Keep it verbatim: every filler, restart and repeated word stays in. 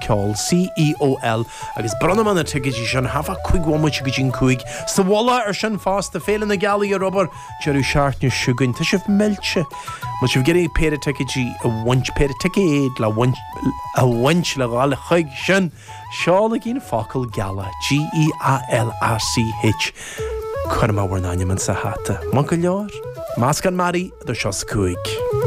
ceol C E O L agus branaman a tuigid sin hafa chuigháma go dín chuig sa bhla ar sin fásta féile na gealaí a robar tearú seaartne siúgain tá sibh milse mu sibh geirí péad tuigidí a bhaint péad tuigid le bhaint a bhaint le gála chuig sin seála gína fácail geala G E A L A C H chuna má bhar náine man sa hata man go leor más gan marí do seos cuig